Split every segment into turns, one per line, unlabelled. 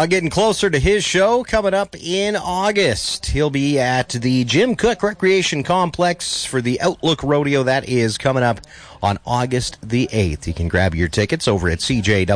Getting closer to his show coming up in August. He'll be at the Jim Cook Recreation Complex for the Outlook Rodeo. That is coming up on August the 8th. You can grab your tickets over at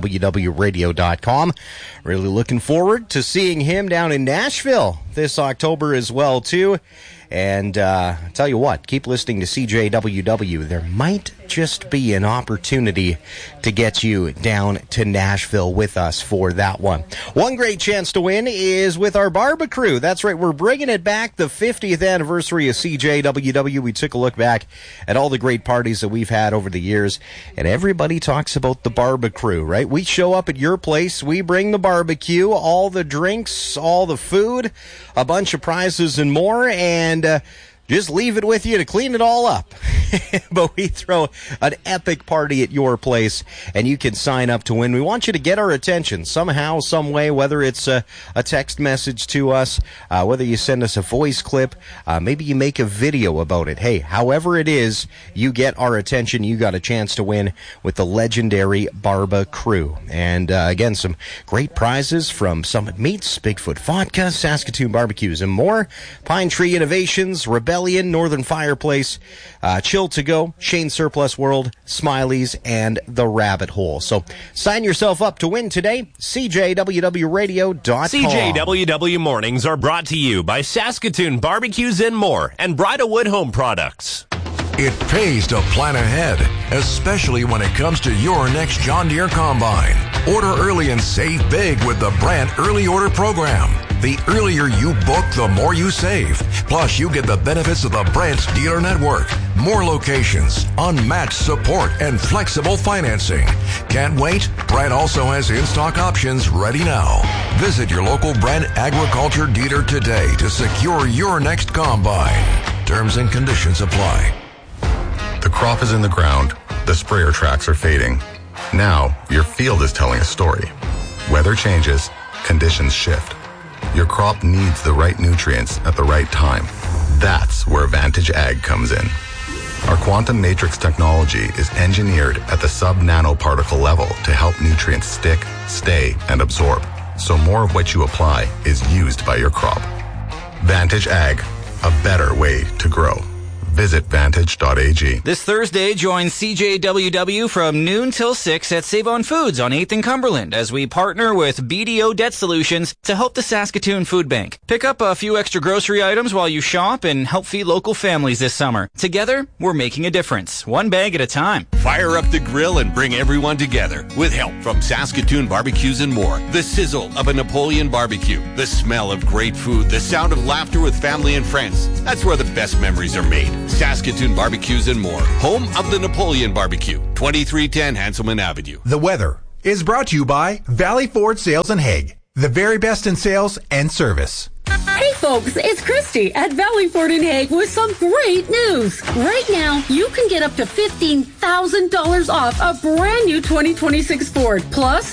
cjwwradio.com. Really looking forward to seeing him down in Nashville this October as well, too. And tell you what, keep listening to CJWW. There might just be an opportunity to get you down to Nashville with us for that one. One great chance to win is with our barbecue. That's right, we're bringing it back, the 50th anniversary of CJWW. We took a look back at all the great parties that we've had over the years, and everybody talks about the barbecue, right? We show up at your place, we bring the barbecue, all the drinks, all the food, a bunch of prizes and more, and just leave it with you to clean it all up. But we throw an epic party at your place, and you can sign up to win. We want you to get our attention somehow, some way, whether it's a text message to us, whether you send us a voice clip, maybe you make a video about it. Hey, however it is, you get our attention. You got a chance to win with the legendary Barba Crew. And again, some great prizes from Summit Meats, Bigfoot Vodka, Saskatoon Barbecues, and more. Pine Tree Innovations, Rebellion, Northern Fireplace, Chill to Go, Shane Surplus World, Smiley's, and The Rabbit Hole. So sign yourself up to win today. CJWWRadio.com.
CJWW Mornings are brought to you by Saskatoon Barbecues and More and Bridalwood Home Products.
It pays to plan ahead, especially when it comes to your next John Deere Combine. Order early and save big with the Brandt Early Order Program. The earlier you book, the more you save. Plus, you get the benefits of the Brandt's dealer network, more locations, unmatched support, and flexible financing. Can't wait? Brandt also has in-stock options ready now. Visit your local Brandt Agriculture dealer today to secure your next combine. Terms and conditions apply.
The crop is in the ground. The sprayer tracks are fading. Now, your field is telling a story. Weather changes, conditions shift. Your crop needs the right nutrients at the right time. That's where Vantage Ag comes in. Our quantum matrix technology is engineered at the sub-nanoparticle level to help nutrients stick, stay, and absorb, so more of what you apply is used by your crop. Vantage Ag, a better way to grow. Visit vantage.ag.
This Thursday, join CJWW from noon till 6 at Save On Foods on 8th and Cumberland as we partner with BDO Debt Solutions to help the Saskatoon Food Bank. Pick up a few extra grocery items while you shop and help feed local families this summer. Together, we're making a difference, one bag at a time.
Fire up the grill and bring everyone together with help from Saskatoon Barbecues and More. The sizzle of a Napoleon barbecue, the smell of great food, the sound of laughter with family and friends. That's where the best memories are made. Saskatoon Barbecues and More, home of the Napoleon Barbecue, 2310 Hanselman Avenue.
The weather is brought to you by Valley Ford Sales and Hague, the very best in sales and service.
Hey folks, it's Christy at Valley Ford in Hague with some great news. Right now, you can get up to $15,000 off a brand new 2026 Ford, plus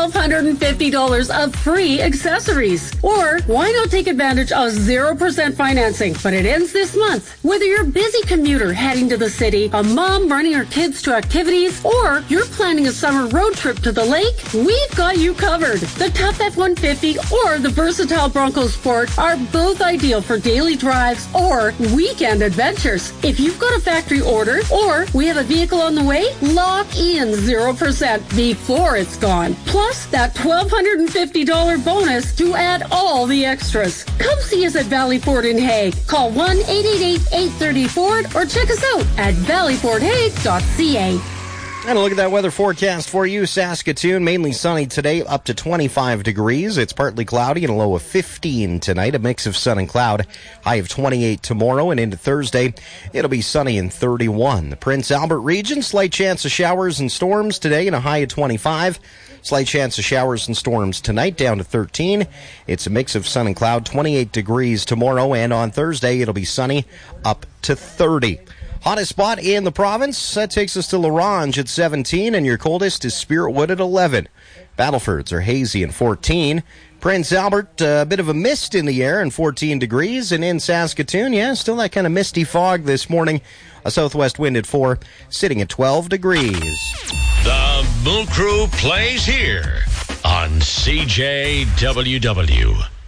$1,250 of free accessories. Or why not take advantage of 0% financing? But it ends this month. Whether you're a busy commuter heading to the city, a mom running her kids to activities, or you're planning a summer road trip to the lake, we've got you covered. The Tough F-150 or the versatile Bronco Sport are both ideal for daily drives or weekend adventures. If you've got a factory order or we have a vehicle on the way, lock in 0% before it's gone. Plus that $1,250 bonus to add all the extras. Come see us at Valley Ford in Hague. Call 1-888-830-FORD or check us out at valleyfordhague.ca.
And a look at that weather forecast for you. Saskatoon, mainly sunny today, up to 25 degrees. It's partly cloudy and a low of 15 tonight. A mix of sun and cloud. High of 28 tomorrow, and into Thursday, it'll be sunny and 31. The Prince Albert region, slight chance of showers and storms today and a high of 25. Slight chance of showers and storms tonight, down to 13. It's a mix of sun and cloud, 28 degrees tomorrow, and on Thursday, it'll be sunny, up to 30. Hottest spot in the province, that takes us to La Ronge at 17, and your coldest is Spiritwood at 11. Battlefords are hazy and 14. Prince Albert, a bit of a mist in the air and 14 degrees. And in Saskatoon, still that kind of misty fog this morning. A southwest wind at 4, sitting at 12 degrees.
The Moon Crew plays here on CJWW.